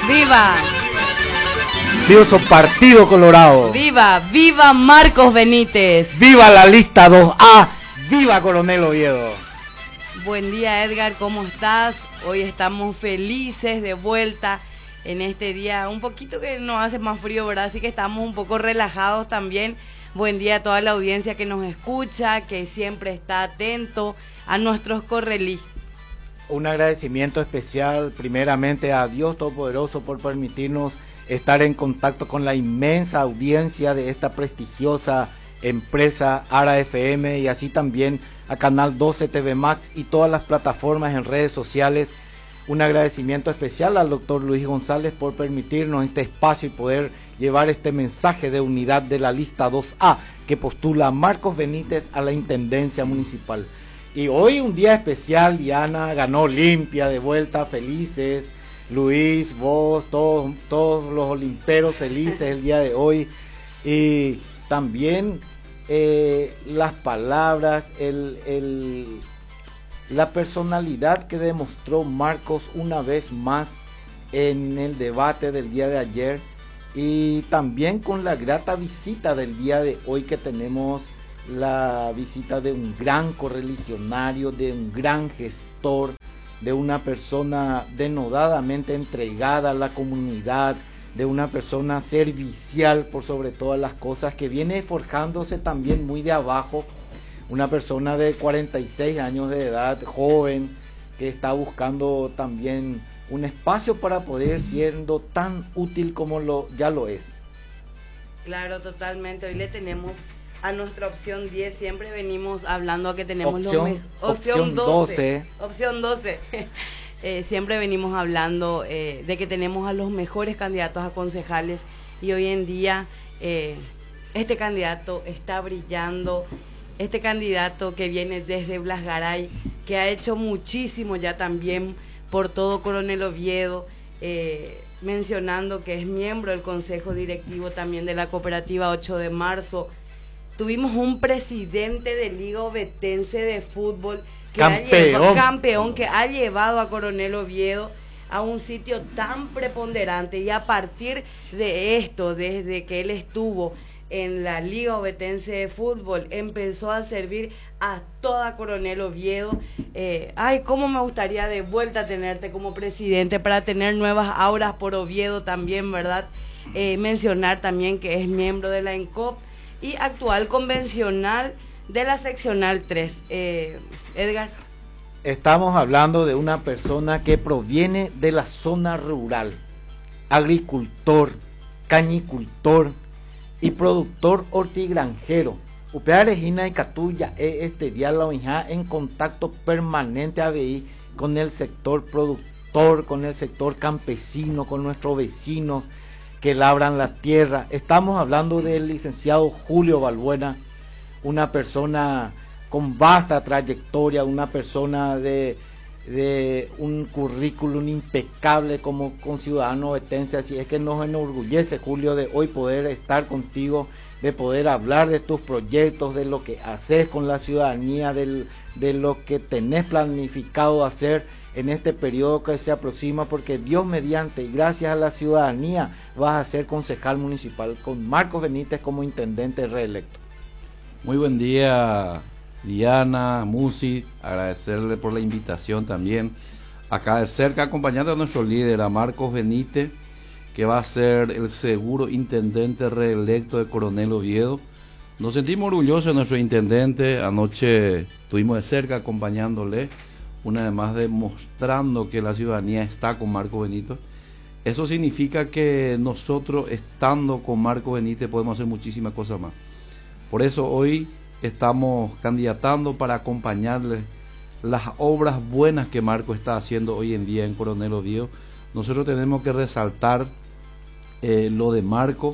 ¡Viva! ¡Viva su Partido Colorado! ¡Viva! ¡Viva Marcos Benítez! ¡Viva la lista 2A! ¡Viva Coronel Oviedo! Buen día, Edgar, ¿cómo estás? Hoy estamos felices de vuelta en este día, un poquito que nos hace más frío, ¿verdad? Así que estamos un poco relajados también. Buen día a toda la audiencia que nos escucha, que siempre está atento a nuestros correlí. Un agradecimiento especial primeramente a Dios Todopoderoso por permitirnos estar en contacto con la inmensa audiencia de esta prestigiosa empresa Ara FM y así también a Canal 12 TV Max y todas las plataformas en redes sociales. Un agradecimiento especial al doctor Luis González por permitirnos este espacio y poder llevar este mensaje de unidad de la lista 2A que postula a Marcos Benítez a la Intendencia Municipal. Y hoy un día especial, Diana ganó Olimpia de vuelta, felices. Luis, vos, todos los olimperos felices el día de hoy. Y también las palabras, la personalidad que demostró Marcos una vez más en el debate del día de ayer. Y también con la grata visita del día de hoy que tenemos la visita de un gran correligionario, de un gran gestor, de una persona denodadamente entregada a la comunidad, de una persona servicial por sobre todas las cosas, que viene forjándose también muy de abajo, una persona de 46 años de edad, joven, que está buscando también un espacio para poder siendo tan útil como ya lo es. Claro, totalmente. Hoy le tenemos a nuestra opción 10, siempre venimos hablando a que tenemos opción 12. Opción 12. Siempre venimos hablando de que tenemos a los mejores candidatos a concejales y hoy en día este candidato está brillando, este candidato que viene desde Blas Garay, que ha hecho muchísimo ya también por todo Coronel Oviedo, mencionando que es miembro del Consejo Directivo también de la Cooperativa 8 de Marzo. Tuvimos un presidente de Liga Ovetense de Fútbol que campeón que ha llevado a Coronel Oviedo a un sitio tan preponderante, y a partir de esto, desde que él estuvo en la Liga Ovetense de Fútbol, empezó a servir a toda Coronel Oviedo. Ay, cómo me gustaría de vuelta tenerte como presidente para tener nuevas auras por Oviedo también, ¿verdad? Mencionar también que es miembro de la ENCOP y actual convencional de la seccional 3. Edgar. Estamos hablando de una persona que proviene de la zona rural, agricultor, cañicultor y productor hortigranjero. Upea Regina y Catuya este día la OIJA en contacto permanente con el sector productor, con el sector campesino, con nuestros vecinos que labran la tierra. Estamos hablando del licenciado Julio Balbuena, una persona con vasta trayectoria, una persona de un currículum impecable como ciudadano ovetense. Así es que nos enorgullece, Julio, de hoy poder estar contigo, de poder hablar de tus proyectos, de lo que haces con la ciudadanía, de lo que tenés planificado hacer en este periodo que se aproxima, porque Dios mediante y gracias a la ciudadanía vas a ser concejal municipal con Marcos Benítez como intendente reelecto. Muy buen día, Diana, Musi, agradecerle por la invitación también. Acá de cerca acompañando a nuestro líder, a Marcos Benítez, que va a ser el seguro intendente reelecto de Coronel Oviedo. Nos sentimos orgullosos de nuestro intendente. Anoche estuvimos de cerca acompañándole, una vez más demostrando que la ciudadanía está con Marcos Benítez. Eso significa que nosotros, estando con Marcos Benítez, podemos hacer muchísimas cosas más. Por eso hoy estamos candidatando para acompañarle las obras buenas que Marcos está haciendo hoy en día en Coronel Oviedo. Nosotros tenemos que resaltar lo de Marcos,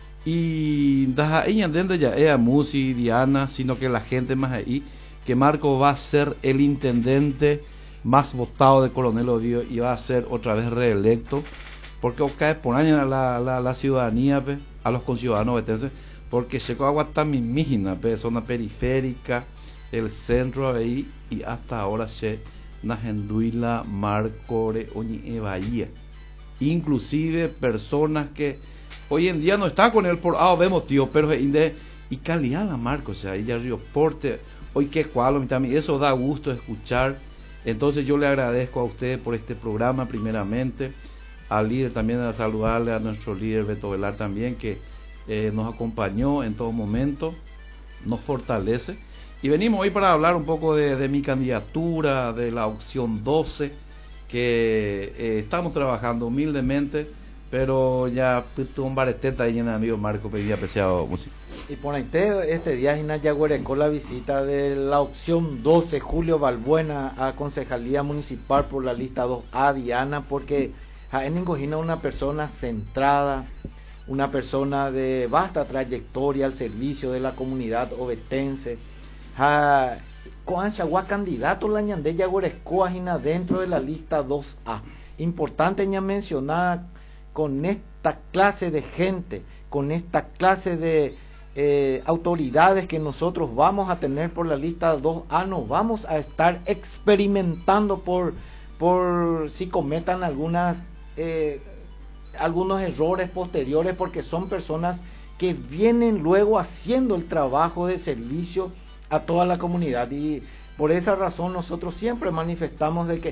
y ella ya es Musi, Diana, sino que la gente más ahí, que Marcos va a ser el intendente más votado de Coronel Oviedo y va a ser otra vez reelecto, porque cae por año a la ciudadanía, a los conciudadanos ovetenses, porque se agua también mígina, zona periférica, el centro ahí, y hasta ahora se najenduila Marcore Oñi Bahía. inclusive personas que hoy en día no están con él por vemos tío, pero y calidad la marca, o sea, ella Río Porte, hoy que cual, también eso da gusto escuchar. Entonces yo le agradezco a ustedes por este programa primeramente, al líder también, a saludarle a nuestro líder Beto Velar también, que nos acompañó en todo momento, nos fortalece. Y venimos hoy para hablar un poco de mi candidatura, de la opción 12, que estamos trabajando humildemente, pero ya un bareteta ahí en amigo Marco pedía apreciado música. Y por ahí este día inauguró la visita de la opción 12, Julio Balbuena, a Concejalía Municipal por la lista 2A, Diana, porque en Ingojina una persona centrada, una persona de vasta trayectoria al servicio de la comunidad ovetense. Con candidato la ñande yaguarecoa dentro de la lista 2A. Importante ya mencionada, con esta clase de gente, con esta clase de autoridades que nosotros vamos a tener por la lista 2A, nos vamos a estar experimentando por si cometan algunos errores posteriores, porque son personas que vienen luego haciendo el trabajo de servicio a toda la comunidad, y por esa razón nosotros siempre manifestamos de que